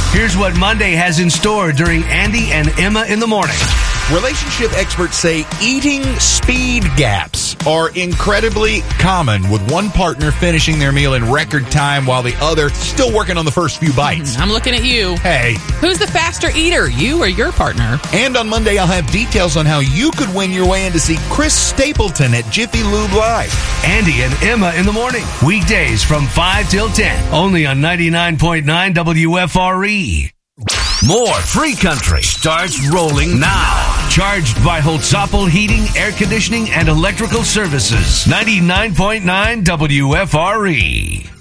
Here's what Monday has in store during Andy and Emma in the Morning. Relationship experts say eating speed gaps are incredibly common, with one partner finishing their meal in record time while the other still working on the first few bites. I'm looking at you. Hey. Who's the faster eater, you or your partner? And on Monday, I'll have details on how you could win your way in to see Chris Stapleton at Jiffy Lube Live. Andy and Emma in the Morning. Weekdays from 5 till 10. Only on 99.9 WFRE. More Free Country starts rolling now. Charged by Holtzapfel Heating, Air Conditioning, and Electrical Services. 99.9 WFRE.